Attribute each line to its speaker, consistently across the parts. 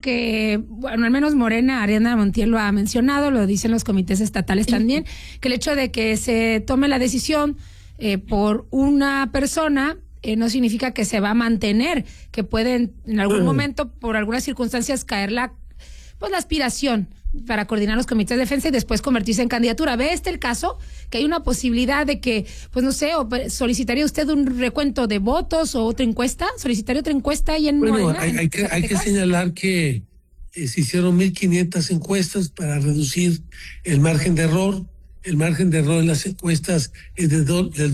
Speaker 1: que, bueno, al menos Morena, Ariadna Montiel lo ha mencionado, lo dicen los comités estatales también, que el hecho de que se tome la decisión por una persona no significa que se va a mantener, que pueden en algún momento, por algunas circunstancias, caer la aspiración para coordinar los comités de defensa y después convertirse en candidatura. ¿Ve el caso? Que hay una posibilidad de que, pues no sé, ¿solicitaría usted un recuento de votos o otra encuesta? ¿Solicitaría otra encuesta ahí en Morena?
Speaker 2: Hay que señalar que se hicieron 1,500 encuestas para reducir el margen de error. El margen de error en las encuestas es del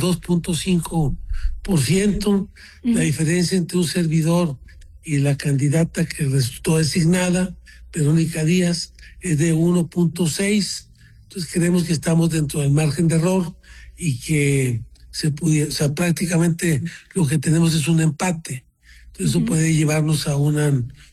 Speaker 2: 2.5%. La diferencia entre un servidor y la candidata que resultó designada, Verónica Díaz, es de 1.6. Entonces creemos que estamos dentro del margen de error y que prácticamente lo que tenemos es un empate. Entonces eso puede llevarnos a una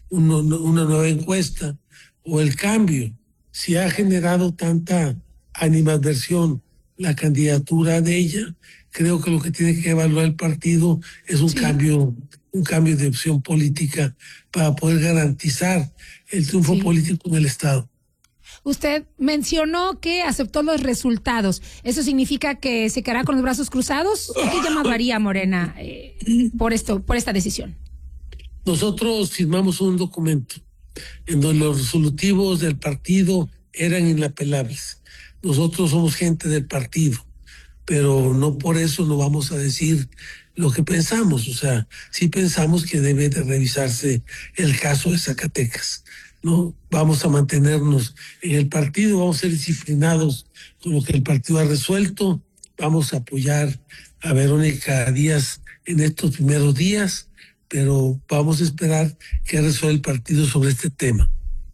Speaker 2: nueva encuesta o el cambio. Si ha generado tanta animadversión la candidatura de ella, creo que lo que tiene que evaluar el partido es un cambio de opción política para poder garantizar el triunfo político en el Estado.
Speaker 1: Usted mencionó que aceptó los resultados. ¿Eso significa que se quedará con los brazos cruzados? ¿O qué llamado haría Morena por esta decisión?
Speaker 2: Nosotros firmamos un documento en donde los resolutivos del partido eran inapelables. Nosotros somos gente del partido, pero no por eso no vamos a decir lo que pensamos. O sea, sí pensamos que debe de revisarse el caso de Zacatecas. No vamos a mantenernos en el partido, vamos a ser disciplinados con lo que el partido ha resuelto, vamos a apoyar a Verónica Díaz en estos primeros días, pero vamos a esperar que resuelva el partido sobre este tema.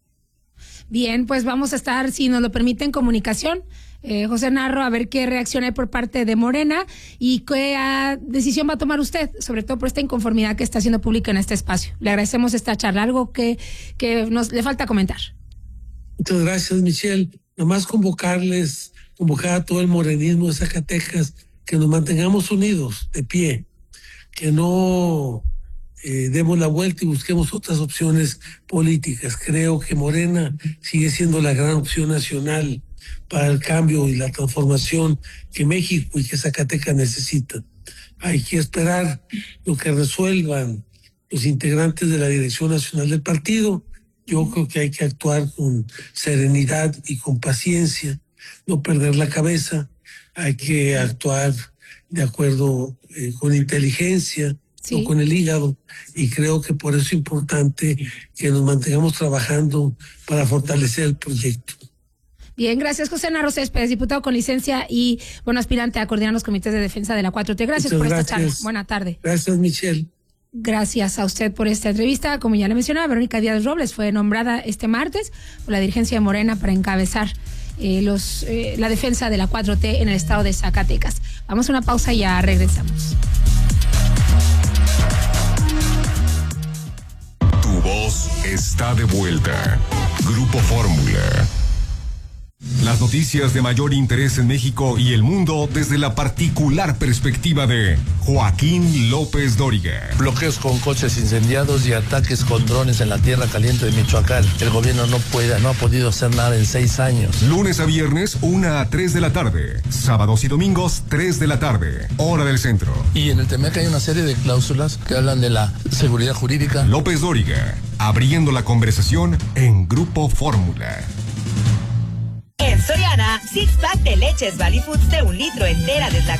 Speaker 1: Bien, pues vamos a estar, si nos lo permite, en comunicación. José Narro, a ver qué reacción hay por parte de Morena y qué decisión va a tomar usted, sobre todo por esta inconformidad que está haciendo pública en este espacio. Le agradecemos esta charla, algo que le falta comentar.
Speaker 2: Muchas gracias, Michelle. Nomás convocar a todo el morenismo de Zacatecas, que nos mantengamos unidos, de pie, que no demos la vuelta y busquemos otras opciones políticas. Creo que Morena sigue siendo la gran opción nacional para el cambio y la transformación que México y que Zacatecas necesitan. Hay que esperar lo que resuelvan los integrantes de la Dirección Nacional del partido. Yo creo que hay que actuar con serenidad y con paciencia, no perder la cabeza. Hay que actuar de acuerdo con inteligencia, no con el hígado, y creo que por eso es importante que nos mantengamos trabajando para fortalecer el proyecto.
Speaker 1: Bien, gracias, José Narro Céspedes, diputado con licencia y aspirante a coordinar los comités de defensa de la 4T. Gracias por esta charla. Buena tarde.
Speaker 2: Gracias, Michelle.
Speaker 1: Gracias a usted por esta entrevista. Como ya le mencionaba, Verónica Díaz Robles fue nombrada este martes por la dirigencia de Morena para encabezar la defensa de la 4T en el estado de Zacatecas. Vamos a una pausa y ya regresamos.
Speaker 3: Tu voz está de vuelta. Grupo Fórmula. Las noticias de mayor interés en México y el mundo desde la particular perspectiva de Joaquín López Dóriga.
Speaker 4: Bloqueos con coches incendiados y ataques con drones en la tierra caliente de Michoacán. El gobierno no ha podido hacer nada en 6 años.
Speaker 3: Lunes a viernes, 1 a 3 de la tarde. Sábados y domingos, 3 de la tarde. Hora del centro.
Speaker 4: Y en el TEMEC hay una serie de cláusulas que hablan de la seguridad jurídica.
Speaker 3: López Dóriga, abriendo la conversación en Grupo Fórmula.
Speaker 5: En Soriana, six pack de leches Valley Foods de 1 litro entera